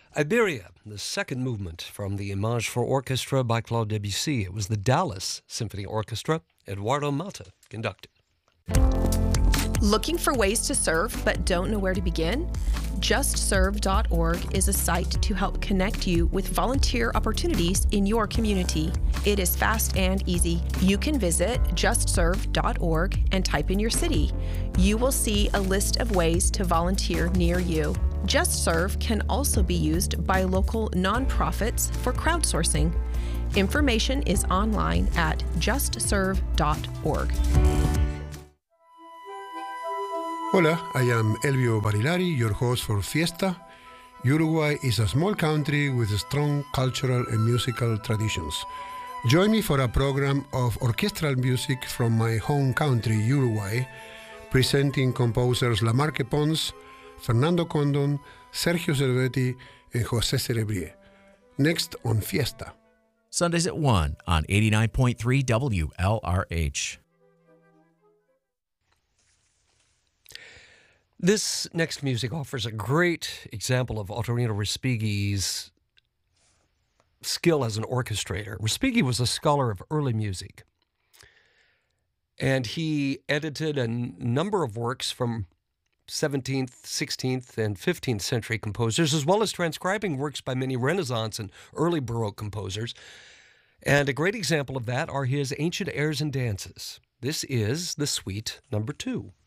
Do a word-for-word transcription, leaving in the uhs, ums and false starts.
Iberia, the second movement from the Image for Orchestra by Claude Debussy. It was the Dallas Symphony Orchestra. Eduardo Mata conducted. Looking for ways to serve but don't know where to begin? just serve dot org is a site to help connect you with volunteer opportunities in your community. It is fast and easy. You can visit just serve dot org and type in your city. You will see a list of ways to volunteer near you. JustServe can also be used by local nonprofits for crowdsourcing. Information is online at just serve dot org. Hola, I am Elvio Barilari, your host for Fiesta. Uruguay is a small country with strong cultural and musical traditions. Join me for a program of orchestral music from my home country, Uruguay, presenting composers Lamarque Pons, Fernando Condon, Sergio Cervetti, and José Cerebrier. Next on Fiesta. Sundays at one on eighty-nine point three W L R H. This next music offers a great example of Ottorino Respighi's skill as an orchestrator. Respighi was a scholar of early music, and he edited a n- number of works from seventeenth, sixteenth, and fifteenth century composers, as well as transcribing works by many Renaissance and early Baroque composers. And a great example of that are his ancient airs and dances. This is the suite number two.